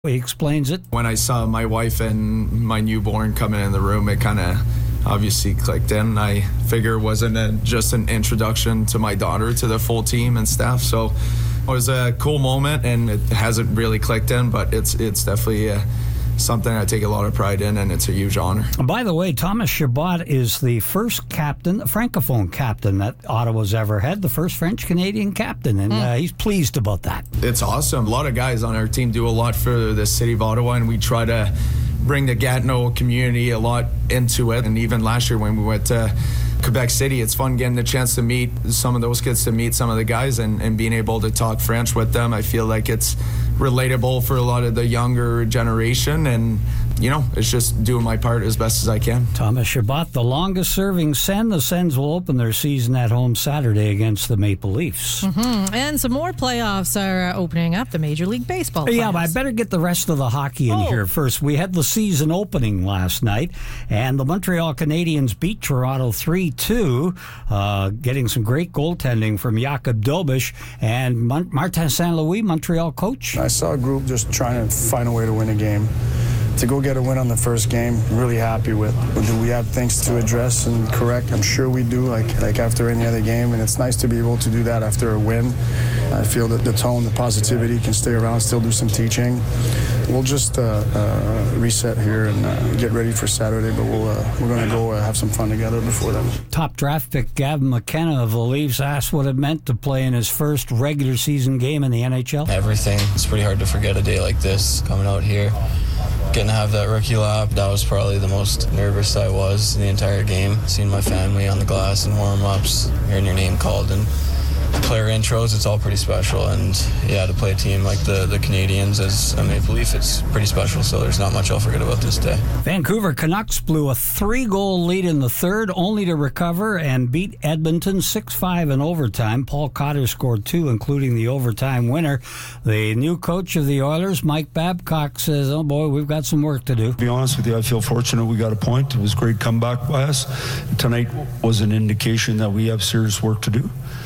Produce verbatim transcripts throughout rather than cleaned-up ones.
He explains it. When I saw my wife and my newborn coming in the room, it kind of obviously clicked in. I figure it wasn't a, just an introduction to my daughter to the full team and staff. So it was a cool moment, and it hasn't really clicked in, but it's it's definitely a, something I take a lot of pride in, and it's a huge honor. By the way, Thomas Chabot is the first captain, francophone captain that Ottawa's ever had, the first French-Canadian captain, and mm. uh, he's pleased about that. It's awesome. A lot of guys on our team do a lot for the city of Ottawa, and we try to bring the Gatineau community a lot into it. And even last year when we went to Quebec City, it's fun getting the chance to meet some of those kids, to meet some of the guys, and, and being able to talk French with them. I feel like it's relatable for a lot of the younger generation, and you know, it's just doing my part as best as I can. Thomas Chabot, the longest serving Sens. The Sens will open their season at home Saturday against the Maple Leafs. Mm-hmm. And some more playoffs are opening up, the Major League Baseball playoffs. Yeah, but I better get the rest of the hockey in oh. here first. We had the season opening last night, and the Montreal Canadiens beat Toronto three two, uh, getting some great goaltending from Jakub Dobeš and Mon- Martin Saint Louis, Montreal coach. I saw a group just trying to find a way to win a game. To go get a win on the first game, really happy with. Do we have things to address and correct? I'm sure we do, like like after any other game, and it's nice to be able to do that after a win. I feel that the tone, the positivity can stay around, still do some teaching. We'll just uh, uh, reset here and uh, get ready for Saturday, but we'll, uh, we're going to go uh, have some fun together before then. Top draft pick Gavin McKenna of the Leafs asked what it meant to play in his first regular season game in the N H L. Everything. It's pretty hard to forget a day like this, coming out here. Getting to have that rookie lap, that was probably the most nervous I was in the entire game. Seeing my family on the glass and warm-ups, hearing your name called, and the player intros, it's all pretty special. And yeah, to play a team like the, the Canadiens as a Maple Leaf, it's pretty special, so there's not much I'll forget about this day. Vancouver Canucks blew a three-goal lead in the third, only to recover and beat Edmonton six five in overtime. Paul Cotter scored two, including the overtime winner. The new coach of the Oilers, Mike Babcock, says, oh boy, we've got some work to do. To be honest with you, I feel fortunate we got a point. It was a great comeback by us. Tonight was an indication that we have serious work to do.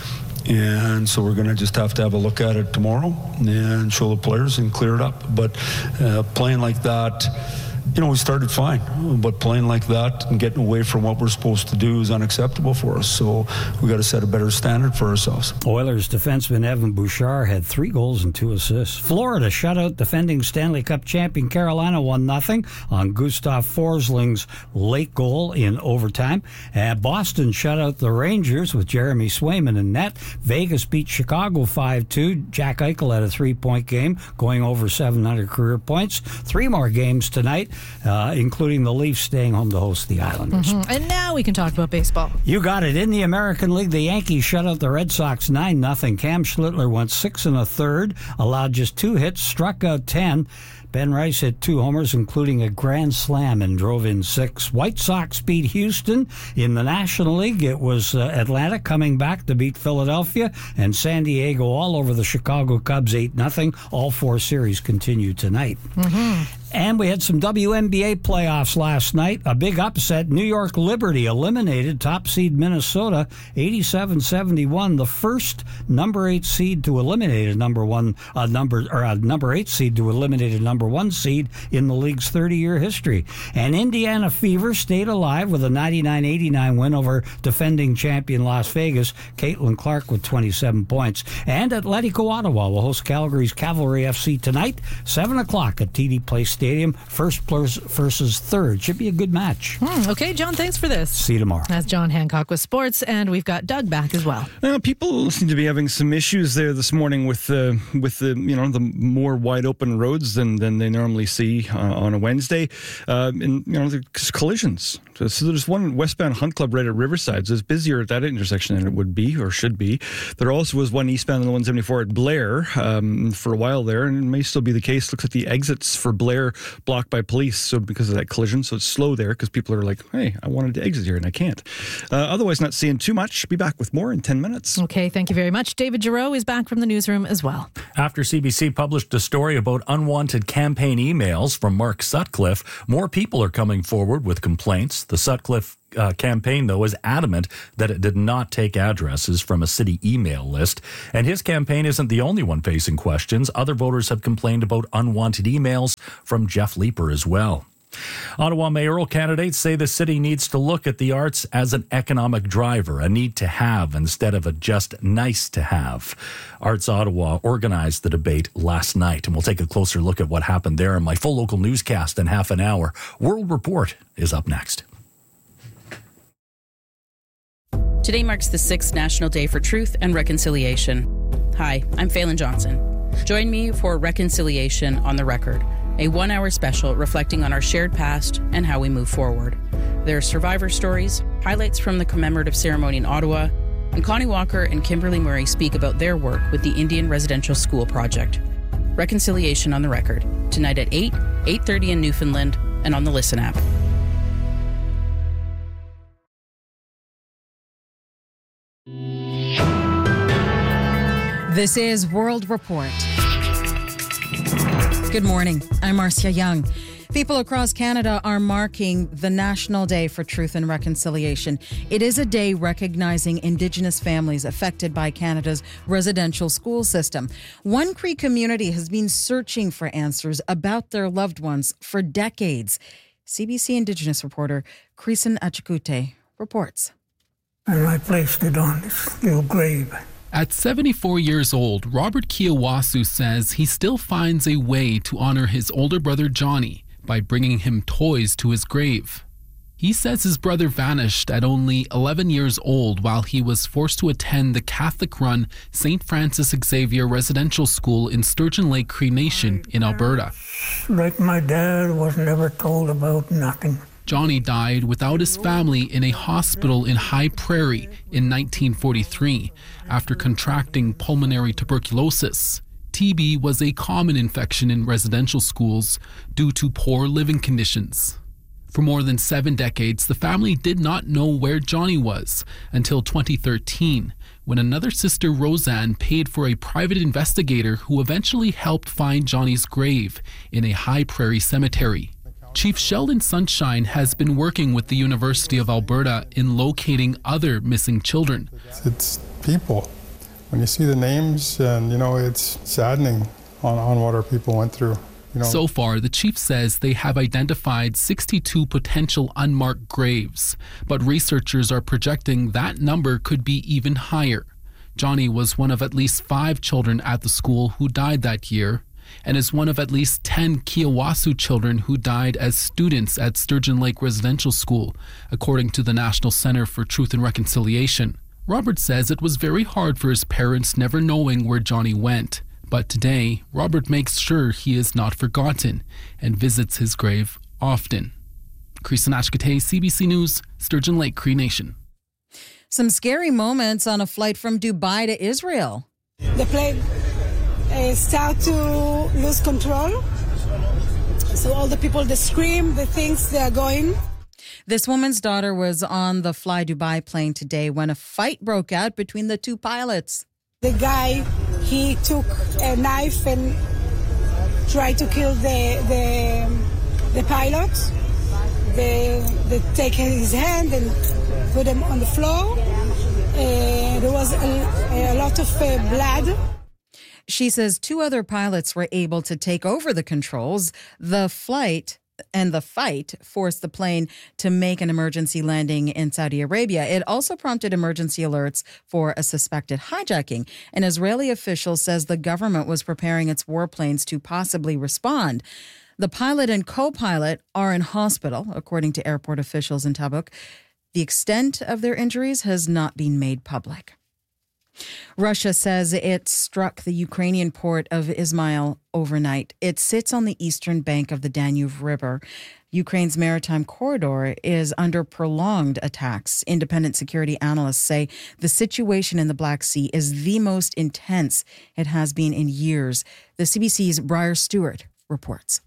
And so we're going to just have to have a look at it tomorrow and show the players and clear it up. But uh, playing like that, you know, we started fine, but playing like that and getting away from what we're supposed to do is unacceptable for us. So we got to set a better standard for ourselves. Oilers defenseman Evan Bouchard had three goals and two assists. Florida shut out defending Stanley Cup champion Carolina one nothing on Gustav Forsling's late goal in overtime. Uh, Boston shut out the Rangers with Jeremy Swayman in net. Vegas beat Chicago five two. Jack Eichel had a three-point game, going over seven hundred career points. Three more games tonight. Uh, including the Leafs staying home to host the Islanders. Mm-hmm. And now we can talk about baseball. You got it. In the American League, the Yankees shut out the Red Sox nine nothing. Cam Schlittler went six and a third, allowed just two hits, struck out ten. Ben Rice hit two homers, including a grand slam, and drove in six. White Sox beat Houston. In the National League, it was uh, Atlanta coming back to beat Philadelphia, and San Diego all over the Chicago Cubs eight nothing. All four series continue tonight. Mm-hmm. And we had some W N B A playoffs last night. A big upset. New York Liberty eliminated top seed Minnesota eighty-seven seventy-one. The first number eight seed to eliminate a number one uh, number or a number eight seed to eliminate a number one seed in the league's thirty-year history. And Indiana Fever stayed alive with a ninety-nine eighty-nine win over defending champion Las Vegas. Caitlin Clark with twenty-seven points. And Atletico Ottawa will host Calgary's Cavalry F C tonight, seven o'clock at T D Place Stadium. First versus third. Should be a good match. Mm, okay, John, thanks for this. See you tomorrow. That's John Hancock with sports, and we've got Doug back as well. Uh, people seem to be having some issues there this morning with the uh, with the you know the more wide open roads than than they normally see uh, on a Wednesday, uh, and you know there's collisions. So, so there's one westbound Hunt Club right at Riverside. So it's busier at that intersection than it would be or should be. There also was one eastbound on the one seventy-four at Blair um, for a while there, and it may still be the case. Looks like the exits for Blair blocked by police, so because of that collision, so it's slow there because people are like, hey, I wanted to exit here and I can't. Uh, otherwise, not seeing too much. Be back with more in ten minutes. Okay, thank you very much. David Giroux is back from the newsroom as well. After C B C published a story about unwanted campaign emails from Mark Sutcliffe, more people are coming forward with complaints. The Sutcliffe uh, campaign, though, is adamant that it did not take addresses from a city email list. And his campaign isn't the only one facing questions. Other voters have complained about unwanted emails from Jeff Leeper as well. Ottawa mayoral candidates say the city needs to look at the arts as an economic driver, a need to have instead of a just nice to have. Arts Ottawa organized the debate last night, and we'll take a closer look at what happened there in my full local newscast in half an hour. World Report is up next. Today marks the sixth National Day for Truth and Reconciliation. Hi, I'm Phelan Johnson. Join me for Reconciliation on the Record, a one-hour special reflecting on our shared past and how we move forward. There are survivor stories, highlights from the commemorative ceremony in Ottawa, and Connie Walker and Kimberly Murray speak about their work with the Indian Residential School Project. Reconciliation on the Record, tonight at eight, eight thirty in Newfoundland, and on the Listen app. This is World Report. Good morning. I'm Marcia Young. People across Canada are marking the National Day for Truth and Reconciliation. It is a day recognizing Indigenous families affected by Canada's residential school system. One Cree community has been searching for answers about their loved ones for decades. C B C Indigenous reporter Creason Achikute reports. And I placed it on this little grave. At seventy-four years old, Robert Kiawasu says he still finds a way to honor his older brother Johnny by bringing him toys to his grave. He says his brother vanished at only eleven years old while he was forced to attend the Catholic-run Saint Francis Xavier Residential School in Sturgeon Lake Cree Nation in Alberta. Like my dad, was never told about nothing. Johnny died without his family in a hospital in High Prairie in nineteen forty-three after contracting pulmonary tuberculosis. T B was a common infection in residential schools due to poor living conditions. For more than seven decades, the family did not know where Johnny was until twenty thirteen, when another sister, Roseanne, paid for a private investigator who eventually helped find Johnny's grave in a High Prairie cemetery. Chief Sheldon Sunshine has been working with the University of Alberta in locating other missing children. It's people. When you see the names, and you know, it's saddening on, on what our people went through. You know. So far, the chief says they have identified sixty-two potential unmarked graves, but researchers are projecting that number could be even higher. Johnny was one of at least five children at the school who died that year, and is one of at least ten Kiawasu children who died as students at Sturgeon Lake Residential School, according to the National Centre for Truth and Reconciliation. Robert says it was very hard for his parents never knowing where Johnny went, but today, Robert makes sure he is not forgotten and visits his grave often. Creason Achikute, C B C News, Sturgeon Lake Cree Nation. Some scary moments on a flight from Dubai to Israel. The plane uh, start to lose control. So all the people, they scream, the things they are going. This woman's daughter was on the Fly Dubai plane today when a fight broke out between the two pilots. The guy, he took a knife and tried to kill the the, the pilot. They, they take his hand and put him on the floor. Uh, there was a, a lot of uh, blood. She says two other pilots were able to take over the controls. The flight and the fight forced the plane to make an emergency landing in Saudi Arabia. It also prompted emergency alerts for a suspected hijacking. An Israeli official says the government was preparing its warplanes to possibly respond. The pilot and co-pilot are in hospital, according to airport officials in Tabuk. The extent of their injuries has not been made public. Russia says it struck the Ukrainian port of Izmail overnight. It sits on the eastern bank of the Danube River. Ukraine's maritime corridor is under prolonged attacks. Independent security analysts say the situation in the Black Sea is the most intense it has been in years. The C B C's Briar Stewart reports.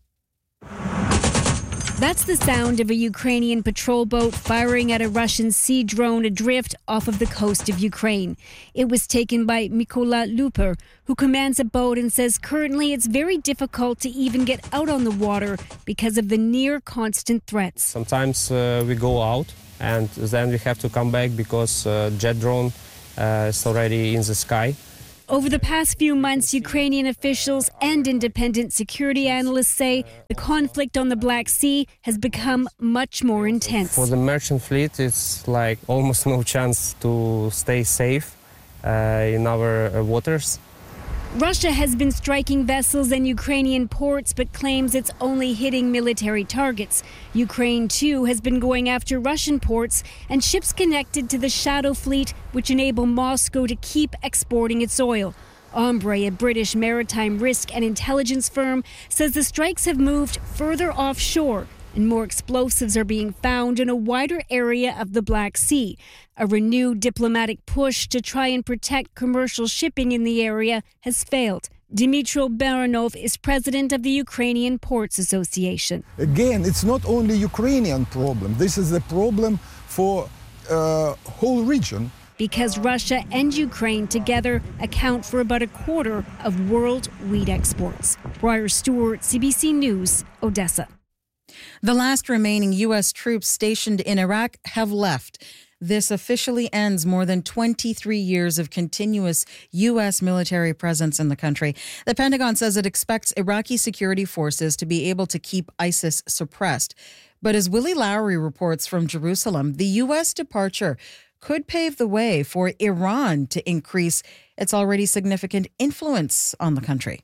That's the sound of a Ukrainian patrol boat firing at a Russian sea drone adrift off of the coast of Ukraine. It was taken by Mykola Luper, who commands a boat and says currently it's very difficult to even get out on the water because of the near constant threats. Sometimes uh, we go out and then we have to come back because uh, jet drone uh, is already in the sky. Over the past few months, Ukrainian officials and independent security analysts say the conflict on the Black Sea has become much more intense. For the merchant fleet, it's like almost no chance to stay safe uh, in our uh, waters. Russia has been striking vessels in Ukrainian ports but claims it's only hitting military targets. Ukraine, too, has been going after Russian ports and ships connected to the Shadow Fleet, which enable Moscow to keep exporting its oil. Ombre, a British maritime risk and intelligence firm, says the strikes have moved further offshore and more explosives are being found in a wider area of the Black Sea. A renewed diplomatic push to try and protect commercial shipping in the area has failed. Dmytro Baranov is president of the Ukrainian Ports Association. Again, it's not only Ukrainian problem. This is a problem for the uh, whole region. Because Russia and Ukraine together account for about a quarter of world wheat exports. Briar Stewart, C B C News, Odessa. The last remaining U S troops stationed in Iraq have left. This officially ends more than twenty-three years of continuous U S military presence in the country. The Pentagon says it expects Iraqi security forces to be able to keep ISIS suppressed. But as Willie Lowry reports from Jerusalem, the U S departure could pave the way for Iran to increase its already significant influence on the country.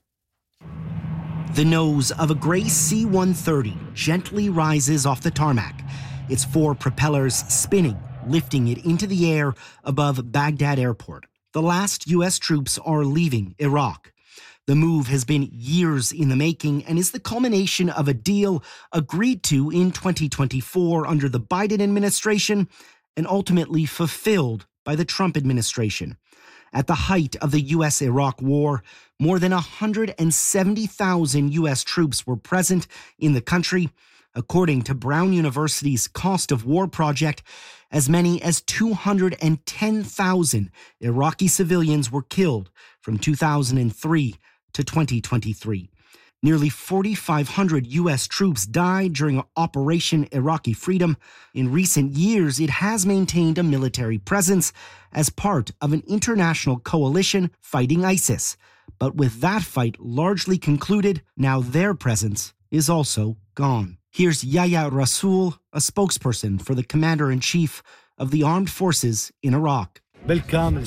The nose of a gray C one thirty gently rises off the tarmac, its four propellers spinning, lifting it into the air above Baghdad Airport. The last U S troops are leaving Iraq. The move has been years in the making and is the culmination of a deal agreed to in twenty twenty-four under the Biden administration and ultimately fulfilled by the Trump administration. At the height of the U S-Iraq war, more than one hundred seventy thousand U S troops were present in the country. According to Brown University's Cost of War project, as many as two hundred ten thousand Iraqi civilians were killed from two thousand three to twenty twenty-three. Nearly four thousand five hundred U S troops died during Operation Iraqi Freedom. In recent years, it has maintained a military presence as part of an international coalition fighting ISIS. But with that fight largely concluded, now their presence is also gone. Here's Yahya Rasool, a spokesperson for the commander-in-chief of the armed forces in Iraq. The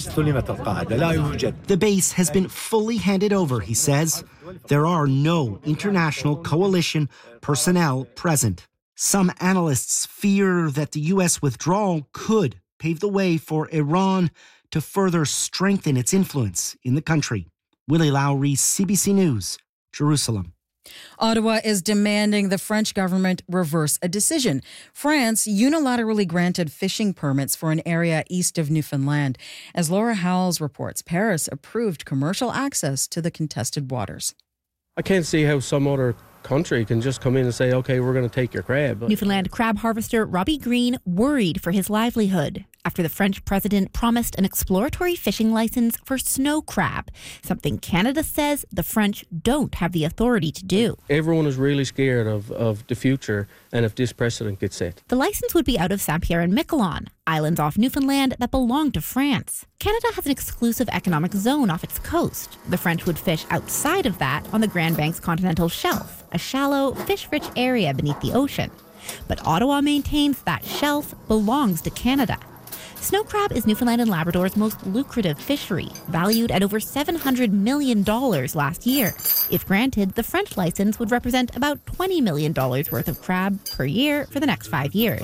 base has been fully handed over, he says. There are no international coalition personnel present. Some analysts fear that the U S withdrawal could pave the way for Iran to further strengthen its influence in the country. Willie Lowry, C B C News, Jerusalem. Ottawa is demanding the French government reverse a decision. France unilaterally granted fishing permits for an area east of Newfoundland. As Laura Howells reports, Paris approved commercial access to the contested waters. I can't see how some other country can just come in and say, okay, we're going to take your crab. Newfoundland crab harvester Robbie Green worried for his livelihood after the French president promised an exploratory fishing license for snow crab, something Canada says the French don't have the authority to do. Everyone is really scared of, of the future and if this precedent gets set. The license would be out of Saint-Pierre and Miquelon, islands off Newfoundland that belong to France. Canada has an exclusive economic zone off its coast. The French would fish outside of that on the Grand Banks continental shelf, a shallow, fish-rich area beneath the ocean. But Ottawa maintains that shelf belongs to Canada. Snow crab is Newfoundland and Labrador's most lucrative fishery, valued at over seven hundred million dollars last year. If granted, the French license would represent about twenty million dollars worth of crab per year for the next five years.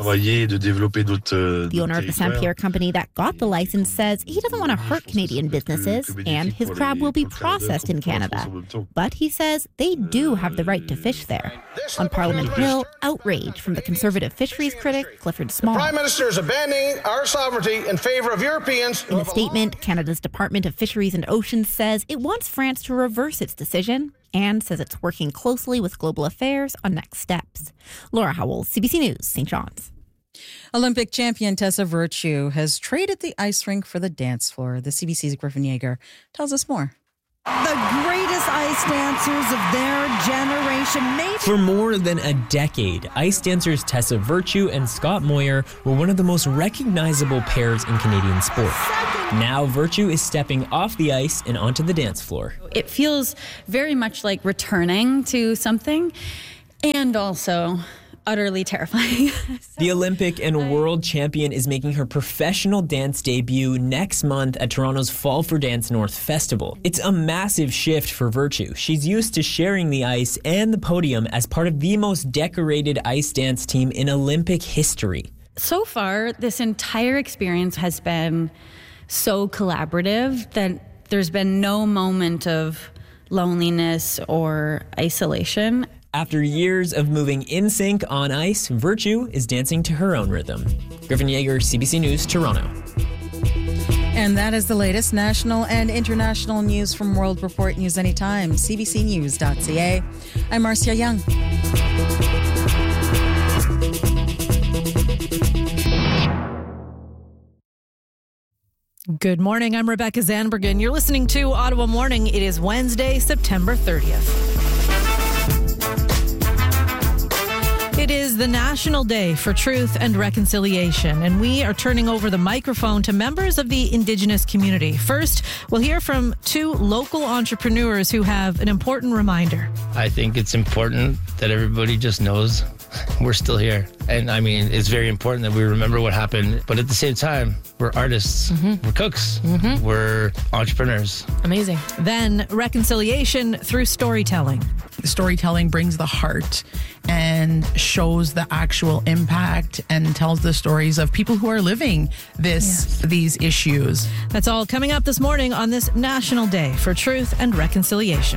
The owner of the Saint-Pierre company that got the license says he doesn't want to hurt Canadian businesses, and his crab will be processed in Canada. But he says they do have the right to fish there. On Parliament Hill, outrage from the conservative fisheries critic Clifford Small. The Prime Minister is abandoning our sovereignty in favor of Europeans. In a statement, Canada's Department of Fisheries and Oceans says it wants France to reverse its decision and says it's working closely with Global Affairs on next steps. Laura Howell, C B C News, Saint John's. Olympic champion Tessa Virtue has traded the ice rink for the dance floor. The C B C's Griffin Yeager tells us more. The greatest ice dancers of their generation. Maybe. For more than a decade, ice dancers Tessa Virtue and Scott Moyer were one of the most recognizable pairs in Canadian sport. Now Virtue is stepping off the ice and onto the dance floor. It feels very much like returning to something, and also utterly terrifying. The Olympic and world champion is making her professional dance debut next month at Toronto's Fall for Dance North Festival. It's a massive shift for Virtue. She's used to sharing the ice and the podium as part of the most decorated ice dance team in Olympic history. So far, this entire experience has been so collaborative that there's been no moment of loneliness or isolation. After years of moving in sync on ice, Virtue is dancing to her own rhythm. Griffin Yeager, C B C News, Toronto. And that is the latest national and international news from World Report News Anytime, c b c news dot c a. I'm Marcia Young. Good morning. I'm Rebecca Zanbergen. You're listening to Ottawa Morning. It is Wednesday, September thirtieth. It is the National Day for Truth and Reconciliation, and we are turning over the microphone to members of the Indigenous community. First, we'll hear from two local entrepreneurs who have an important reminder. I think it's important that everybody just knows we're still here. And I mean, it's very important that we remember what happened. But at the same time, we're artists, mm-hmm. we're cooks, mm-hmm. we're entrepreneurs. Amazing. Then reconciliation through storytelling. Storytelling brings the heart and shows the actual impact and tells the stories of people who are living this yes. these issues. That's all coming up this morning on this National Day for Truth and Reconciliation.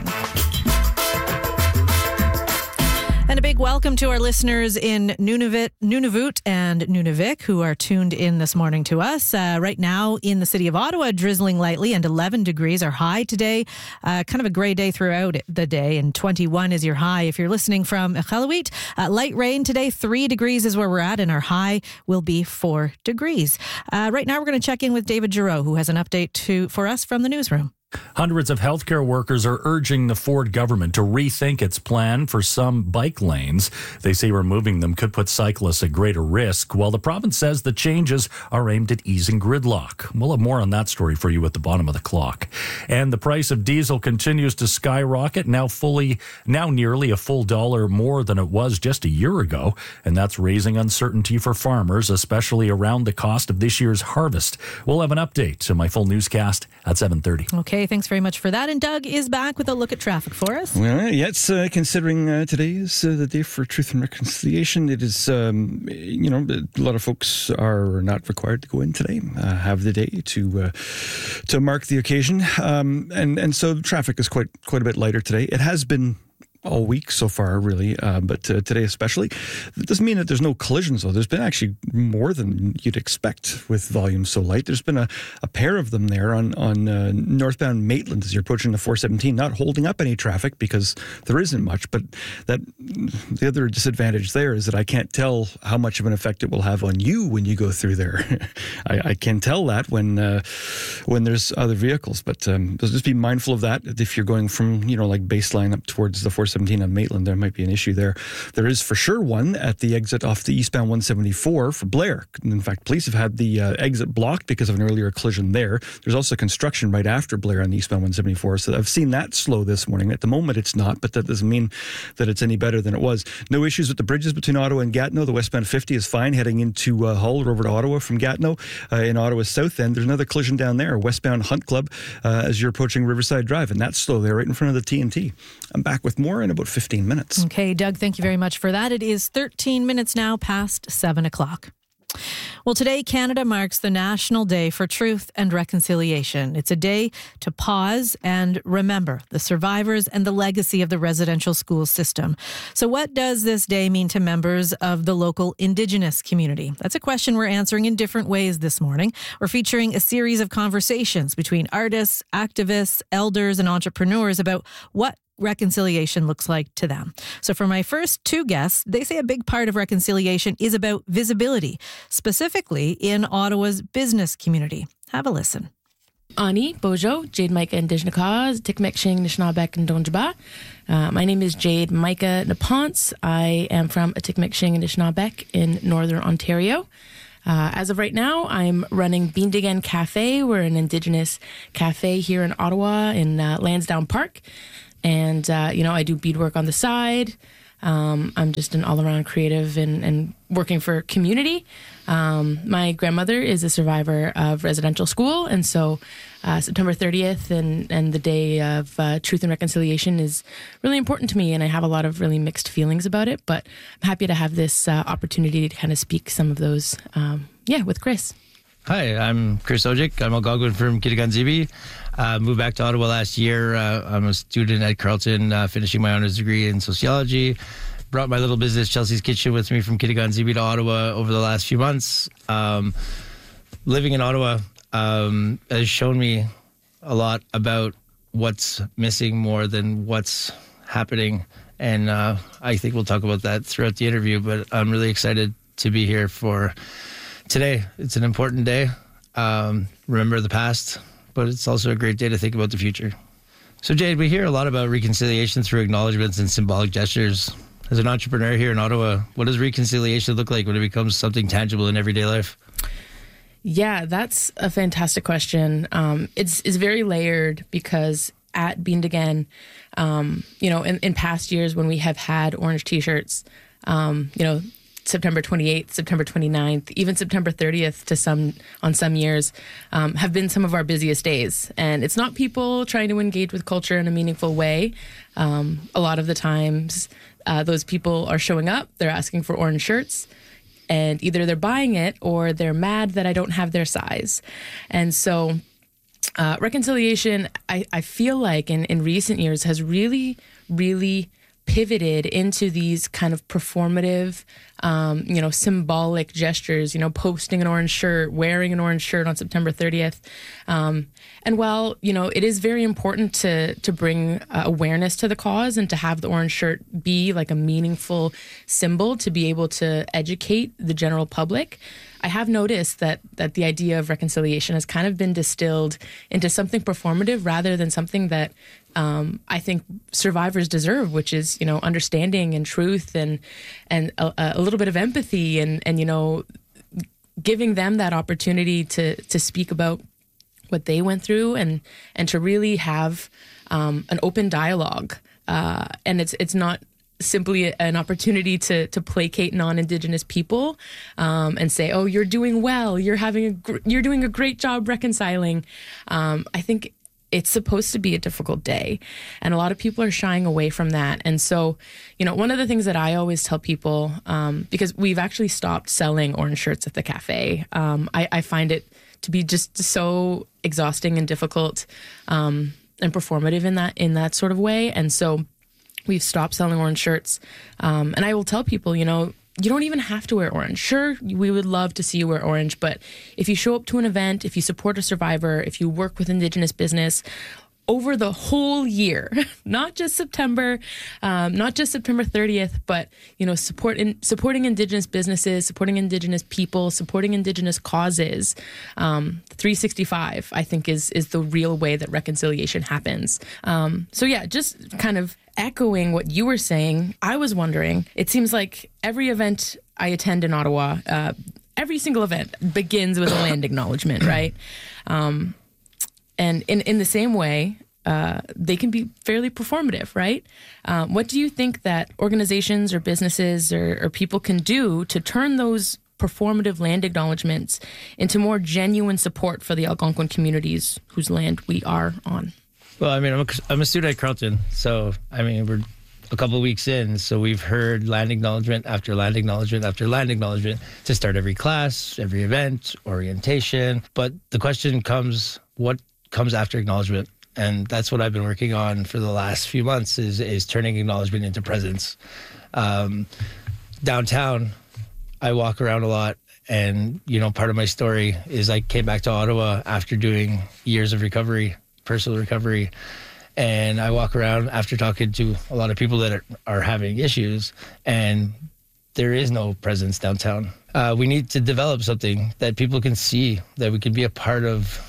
And a big welcome to our listeners in Nunavut, Nunavut and Nunavik who are tuned in this morning to us. Uh, right now in the city of Ottawa, drizzling lightly and eleven degrees are high today. Uh, kind of a gray day throughout the day, and twenty-one is your high. If you're listening from Iqaluit, uh, light rain today, three degrees is where we're at, and our high will be four degrees. Uh, right now we're going to check in with David Giroux, who has an update to for us from the newsroom. Hundreds of healthcare workers are urging the Ford government to rethink its plan for some bike lanes. They say removing them could put cyclists at greater risk, while the province says the changes are aimed at easing gridlock. We'll have more on that story for you at the bottom of the clock. And the price of diesel continues to skyrocket, now fully, now nearly a full dollar more than it was just a year ago. And that's raising uncertainty for farmers, especially around the cost of this year's harvest. We'll have an update to my full newscast at seven thirty. Okay. Thanks very much for that. And Doug is back with a look at traffic for us. Well, yes, uh, considering uh, today is uh, the day for Truth and Reconciliation, it is, um, you know, a lot of folks are not required to go in today, uh, have the day to uh, to mark the occasion. Um, and, and so traffic is quite, quite a bit lighter today. It has been all week so far, really, uh, but uh, today especially. It doesn't mean that there's no collisions, though. There's been actually more than you'd expect with volume so light. There's been a, a pair of them there on, on uh, northbound Maitland as you're approaching the four seventeen, not holding up any traffic because there isn't much, but that the other disadvantage there is that I can't tell how much of an effect it will have on you when you go through there. I, I can tell that when uh, when there's other vehicles, but um, just be mindful of that. If you're going from, you know, like baseline up towards the four seventeen on Maitland, there might be an issue there. There is for sure one at the exit off the eastbound one seventy-four for Blair. In fact, police have had the uh, exit blocked because of an earlier collision there. There's also construction right after Blair on the eastbound one seventy-four, so I've seen that slow this morning. At the moment, it's not, but that doesn't mean that it's any better than it was. No issues with the bridges between Ottawa and Gatineau. The westbound fifty is fine heading into uh, Hull or over to Ottawa from Gatineau. Uh, in Ottawa's south end, there's another collision down there, westbound Hunt Club, uh, as you're approaching Riverside Drive, and that's slow there right in front of the T N T. I'm back with more in about fifteen minutes. Okay, Doug, thank you very much for that. It is thirteen minutes now past seven o'clock. Well, today, Canada marks the National Day for Truth and Reconciliation. It's a day to pause and remember the survivors and the legacy of the residential school system. So what does this day mean to members of the local Indigenous community? That's a question we're answering in different ways this morning. We're featuring a series of conversations between artists, activists, elders, and entrepreneurs about what reconciliation looks like to them. So for my first two guests, they say a big part of reconciliation is about visibility, specifically in Ottawa's business community. Have a listen. Ani, Bojo, Jade Micah, Indigenous Cause, Tikmek-Shing, Nishnabek, and Donjaba. Uh, my name is Jade Micah Naponce. I am from Tikmek-Shing and Nishnabek in Northern Ontario. Uh, as of right now, I'm running Beandigan Cafe. We're an Indigenous cafe here in Ottawa in uh, Lansdowne Park. And, uh, you know, I do beadwork on the side. Um, I'm just an all-around creative and, and working for community. Um, my grandmother is a survivor of residential school, and so uh, September thirtieth and, and the day of uh, Truth and Reconciliation is really important to me, and I have a lot of really mixed feelings about it, but I'm happy to have this uh, opportunity to kind of speak some of those, um, yeah, with Chris. Hi, I'm Chris Ojic. I'm Algonquin from Kitigan-Zibi. Uh, moved back to Ottawa last year. Uh, I'm a student at Carleton, uh, finishing my honors degree in sociology. Brought my little business, Chelsea's Kitchen, with me from Kitigan-Zibi to Ottawa over the last few months. Um, living in Ottawa um, has shown me a lot about what's missing more than what's happening. And uh, I think we'll talk about that throughout the interview, but I'm really excited to be here for today. It's an important day. Um, remember the past, but it's also a great day to think about the future. So, Jade, we hear a lot about reconciliation through acknowledgements and symbolic gestures. As an entrepreneur here in Ottawa, what does reconciliation look like when it becomes something tangible in everyday life? Yeah, that's a fantastic question. Um, it's, it's very layered because at Beandigan, um, you know, in, in past years when we have had orange T-shirts, um, you know, September twenty-eighth, September twenty-ninth, even September thirtieth to some on some years um, have been some of our busiest days. And it's not people trying to engage with culture in a meaningful way. Um, a lot of the times uh, those people are showing up, they're asking for orange shirts, and either they're buying it or they're mad that I don't have their size. And so uh, reconciliation, I, I feel like in, in recent years has really, really pivoted into these kind of performative, um, you know, symbolic gestures, you know, posting an orange shirt, wearing an orange shirt on September thirtieth. Um, and while, you know, it is very important to to bring uh, awareness to the cause and to have the orange shirt be like a meaningful symbol to be able to educate the general public, I have noticed that that the idea of reconciliation has kind of been distilled into something performative rather than something that um, I think survivors deserve, which is, you know, understanding and truth and and a, a little bit of empathy and and you know, giving them that opportunity to to speak about what they went through and and to really have um, an open dialogue. Uh, and it's it's not simply an opportunity to to placate non-Indigenous people um, and say, "Oh, you're doing well. You're having a gr- you're doing a great job reconciling." Um, I think it's supposed to be a difficult day, and a lot of people are shying away from that. And so, you know, one of the things that I always tell people, um, because we've actually stopped selling orange shirts at the cafe, um, I, I find it to be just so exhausting and difficult um, and performative in that in that sort of way. And so we've stopped selling orange shirts. Um, and I will tell people, you know, you don't even have to wear orange. Sure, we would love to see you wear orange, but if you show up to an event, if you support a survivor, if you work with Indigenous business over the whole year, not just September, um, not just September thirtieth, but, you know, support in, supporting Indigenous businesses, supporting Indigenous people, supporting Indigenous causes, um, three sixty-five, I think, is is the real way that reconciliation happens. Um, so yeah, just kind of echoing what you were saying, I was wondering, it seems like every event I attend in Ottawa, uh, every single event begins with a land acknowledgement, right? Um, and in, in the same way, uh, they can be fairly performative, right? Um, what do you think that organizations or businesses or, or people can do to turn those performative land acknowledgements into more genuine support for the Algonquin communities whose land we are on? Well, I mean, I'm a, I'm a student at Carleton, so, I mean, we're a couple of weeks in, so we've heard land acknowledgement after land acknowledgement after land acknowledgement to start every class, every event, orientation. But the question comes, what comes after acknowledgement? And that's what I've been working on for the last few months is, is turning acknowledgement into presence. Um, downtown, I walk around a lot. And, you know, part of my story is I came back to Ottawa after doing years of recovery, personal recovery. And I walk around after talking to a lot of people that are, are having issues, and there is no presence downtown. Uh, we need to develop something that people can see, that we can be a part of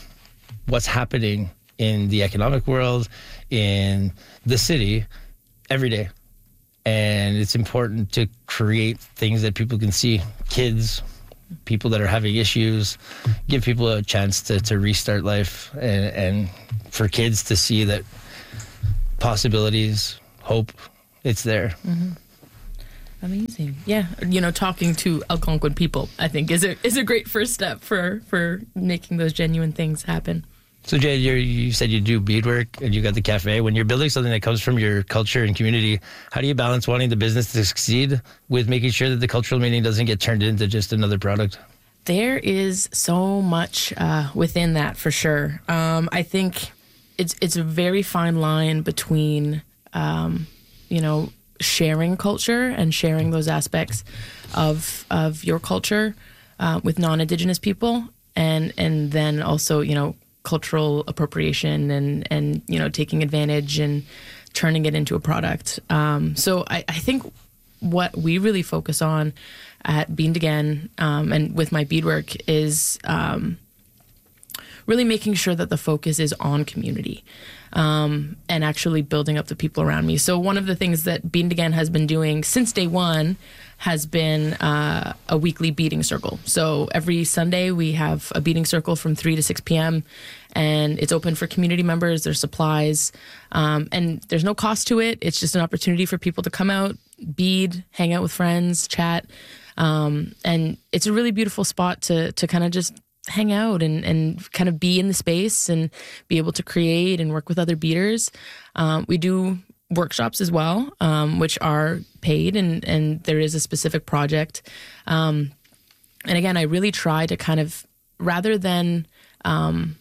what's happening in the economic world, in the city, every day. And it's important to create things that people can see. Kids, people that are having issues, give people a chance to, to restart life, and, and for kids to see that possibilities, hope, it's there. Mm-hmm. Amazing. Yeah. You know, talking to Algonquin people, I think, is a, is a great first step for, for making those genuine things happen. So, Jay, you're, you said you do beadwork and you got the cafe. When you're building something that comes from your culture and community, how do you balance wanting the business to succeed with making sure that the cultural meaning doesn't get turned into just another product? There is so much uh, within that, for sure. Um, I think it's it's a very fine line between, um, you know, sharing culture and sharing those aspects of of your culture uh, with non-Indigenous people, and and then also, you know, cultural appropriation and and you know, taking advantage and turning it into a product. Um, so I, I think what we really focus on at Beamed Again um, and with my beadwork is um, really making sure that the focus is on community um, and actually building up the people around me. So one of the things that Beamed Again has been doing since day one has been uh, a weekly beading circle. So every Sunday we have a beading circle from three to six p.m. and it's open for community members. There's supplies um, and there's no cost to it. It's just an opportunity for people to come out, bead, hang out with friends, chat. Um, and it's a really beautiful spot to to kind of just hang out and, and kind of be in the space and be able to create and work with other beaders. Um, we do workshops as well, um, which are paid, and, and there is a specific project. Um, and again, I really try to kind of, rather than um,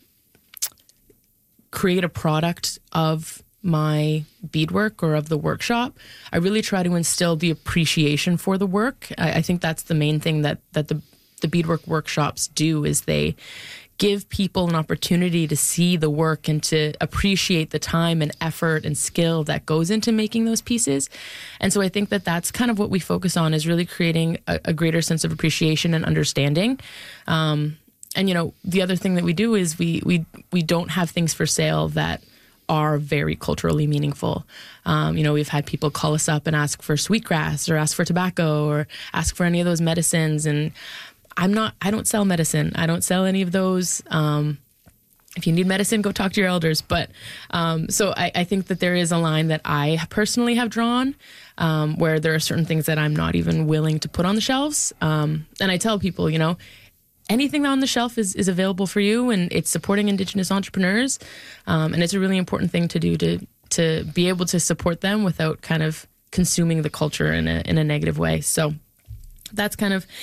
create a product of my beadwork or of the workshop, I really try to instill the appreciation for the work. I, I think that's the main thing that, that the the beadwork workshops do, is they give people an opportunity to see the work and to appreciate the time and effort and skill that goes into making those pieces. And so I think that that's kind of what we focus on, is really creating a, a greater sense of appreciation and understanding. Um, and, you know, the other thing that we do is we we we don't have things for sale that are very culturally meaningful. Um, you know, we've had people call us up and ask for sweetgrass or ask for tobacco or ask for any of those medicines. And I'm not, I don't sell medicine. I don't sell any of those. Um, if you need medicine, go talk to your elders. But um, so I, I think that there is a line that I personally have drawn um, where there are certain things that I'm not even willing to put on the shelves. Um, and I tell people, you know, anything on the shelf is, is available for you, and it's supporting Indigenous entrepreneurs. Um, and it's a really important thing to do to to be able to support them without kind of consuming the culture in a in a negative way. So that's kind of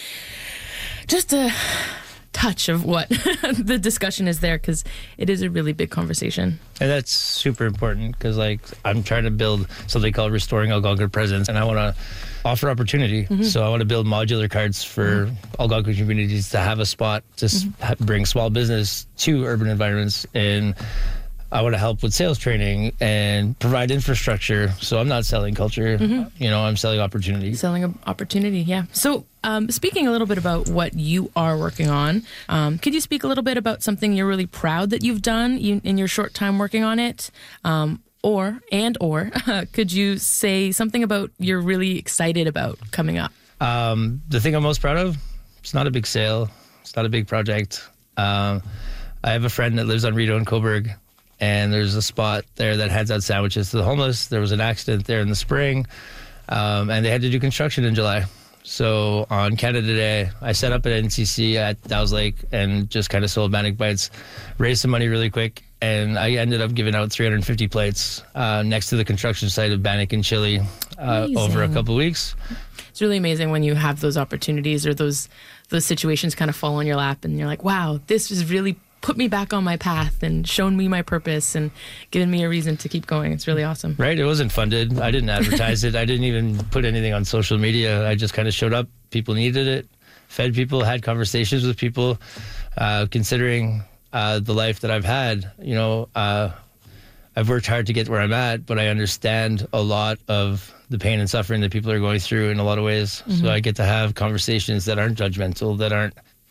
just a touch of what the discussion is there, because it is a really big conversation. And that's super important, because like I'm trying to build something called Restoring Algonquin Presence, and I want to offer opportunity. Mm-hmm. So I want to build modular carts for mm-hmm. Algonquin communities to have a spot to mm-hmm. bring small business to urban environments. And I want to help with sales training and provide infrastructure. So I'm not selling culture, mm-hmm. you know, I'm selling opportunity. Selling an opportunity, yeah. So um, speaking a little bit about what you are working on, um, could you speak a little bit about something you're really proud that you've done in your short time working on it? Um, or, and or, uh, could you say something about you're really excited about coming up? Um, the thing I'm most proud of, it's not a big sale. It's not a big project. Um, I have a friend that lives on Rideau and Cobourg, and there's a spot there that hands out sandwiches to the homeless. There was an accident there in the spring, um, and they had to do construction in July. So on Canada Day, I set up at N C C at Dow's Lake and just kind of sold Bannock Bites, raised some money really quick, and I ended up giving out three hundred fifty plates uh, next to the construction site of Bannock and Chile uh, over a couple of weeks. It's really amazing when you have those opportunities or those those situations kind of fall on your lap, and you're like, wow, this is really put me back on my path and shown me my purpose and given me a reason to keep going. It's really awesome. Right. It wasn't funded. I didn't advertise it. I didn't even put anything on social media. I just kind of showed up. People needed it, fed people, had conversations with people. Uh, considering uh, the life that I've had, you know, uh, I've worked hard to get where I'm at, but I understand a lot of the pain and suffering that people are going through in a lot of ways. Mm-hmm. So I get to have conversations that aren't judgmental, that aren't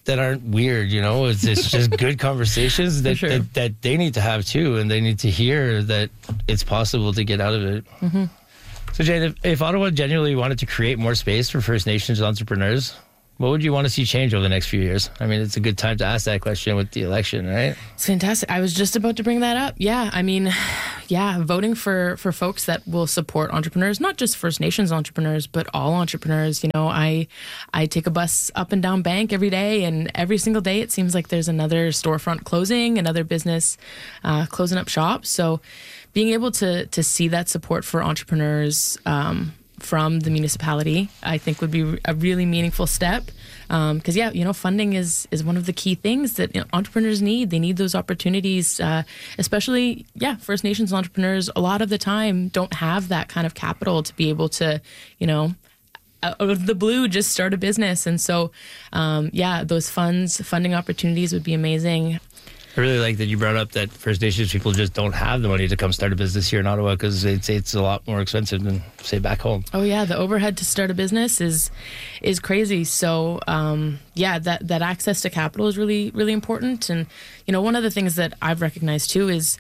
that aren't weird, you know. It's, it's just good conversations that, sure. that that they need to have too, and they need to hear that it's possible to get out of it. Mm-hmm. So, Jade, if, if Ottawa genuinely wanted to create more space for First Nations entrepreneurs, what would you want to see change over the next few years? I mean, it's a good time to ask that question with the election, right? It's fantastic. I was just about to bring that up. Yeah, I mean, yeah, voting for, for folks that will support entrepreneurs, not just First Nations entrepreneurs, but all entrepreneurs. You know, I I take a bus up and down Bank every day, and every single day it seems like there's another storefront closing, another business uh, closing up shop. So being able to to see that support for entrepreneurs um, from the municipality, I think would be a really meaningful step. Because, um, yeah, you know, funding is is one of the key things that you know, entrepreneurs need. They need those opportunities, uh, especially, yeah, First Nations entrepreneurs a lot of the time don't have that kind of capital to be able to, you know, out of the blue, just start a business. And so, um, yeah, those funds, funding opportunities would be amazing. I really like that you brought up that First Nations people just don't have the money to come start a business here in Ottawa because it's it's a lot more expensive than, say, back home. Oh, yeah. The overhead to start a business is is crazy. So, um, yeah, that, that access to capital is really, really important. And, you know, one of the things that I've recognized, too, is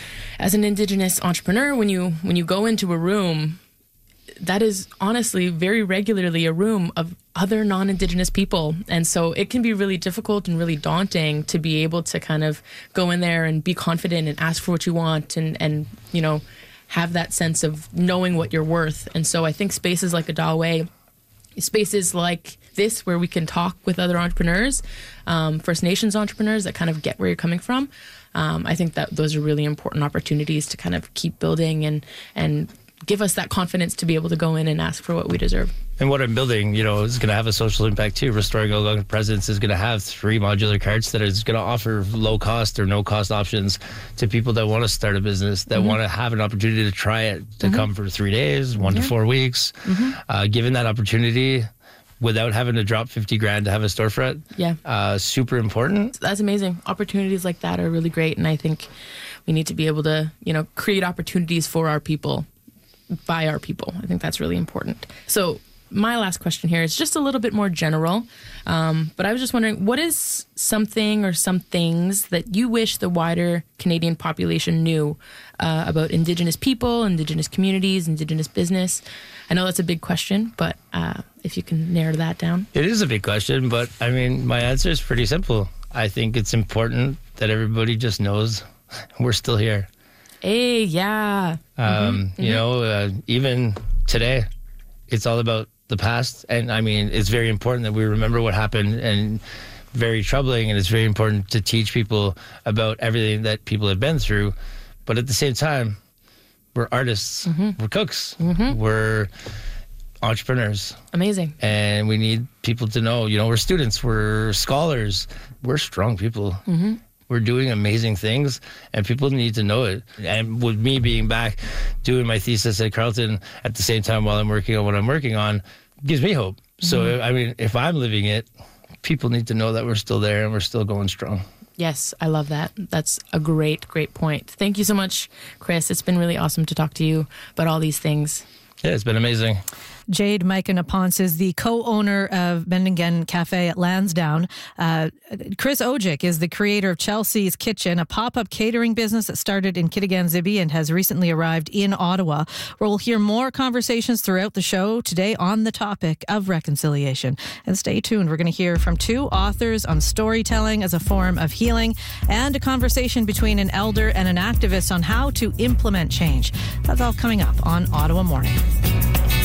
as an Indigenous entrepreneur, when you when you go into a room, that is honestly very regularly a room of other non-Indigenous people. And so it can be really difficult and really daunting to be able to kind of go in there and be confident and ask for what you want and, and you know, have that sense of knowing what you're worth. And so I think spaces like Adalway, spaces like this where we can talk with other entrepreneurs, um, First Nations entrepreneurs that kind of get where you're coming from, um, I think that those are really important opportunities to kind of keep building and and give us that confidence to be able to go in and ask for what we deserve. And what I'm building, you know, is going to have a social impact too. Restoring Algonquin Presence is going to have three modular carts that is going to offer low cost or no cost options to people that want to start a business, that mm-hmm. want to have an opportunity to try it, to mm-hmm. come for three days, one yeah. to four weeks. Mm-hmm. Uh, given that opportunity without having to drop fifty grand to have a storefront, yeah, uh, super important. That's amazing. Opportunities like that are really great. And I think we need to be able to, you know, create opportunities for our people. By our people. I think that's really important. So my last question here is just a little bit more general, um, but I was just wondering, what is something or some things that you wish the wider Canadian population knew uh, about Indigenous people, Indigenous communities, Indigenous business? I know that's a big question, but uh, if you can narrow that down. It is a big question, but I mean, my answer is pretty simple. I think it's important that everybody just knows we're still here. Hey, yeah. Um, mm-hmm. You mm-hmm. know, uh, even today, it's all about the past. And I mean, it's very important that we remember what happened and very troubling. And it's very important to teach people about everything that people have been through. But at the same time, we're artists, mm-hmm. we're cooks, mm-hmm. we're entrepreneurs. Amazing. And we need people to know, you know, we're students, we're scholars, we're strong people. Mm-hmm. We're doing amazing things, and people need to know it. And with me being back doing my thesis at Carleton at the same time while I'm working on what I'm working on, gives me hope. Mm-hmm. So, I mean, if I'm living it, people need to know that we're still there and we're still going strong. Yes, I love that. That's a great, great point. Thank you so much, Chris. It's been really awesome to talk to you about all these things. Yeah, it's been amazing. Jade Micah-Naponce is the co-owner of Bendigen Cafe at Lansdowne. Uh, Chris Ojic is the creator of Chelsea's Kitchen, a pop-up catering business that started in Kitigan-Zibi and has recently arrived in Ottawa, where we'll hear more conversations throughout the show today on the topic of reconciliation. And stay tuned. We're going to hear from two authors on storytelling as a form of healing and a conversation between an elder and an activist on how to implement change. That's all coming up on Ottawa Morning.